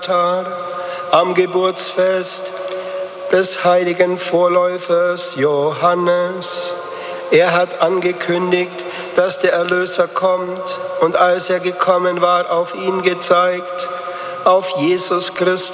am Geburtsfest des heiligen Vorläufers Johannes. Er hat angekündigt, dass der Erlöser kommt, und als er gekommen war, auf ihn gezeigt, auf Jesus Christus,